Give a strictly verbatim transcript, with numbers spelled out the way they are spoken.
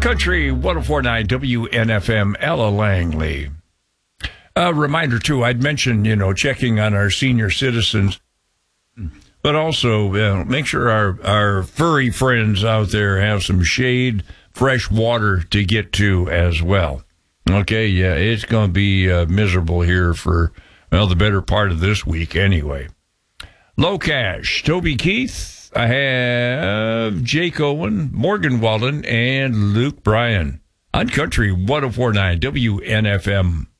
Country one oh four point nine W N F M, Ella Langley. A reminder, too, I'd mentioned, you know, checking on our senior citizens, but also uh, make sure our, our furry friends out there have some shade, fresh water to get to as well. Okay, yeah, it's going to be uh, miserable here for, well, the better part of this week anyway. Low Cash, Toby Keith, I have Jake Owen, Morgan Wallen, and Luke Bryan on Country one oh four point nine W N F M.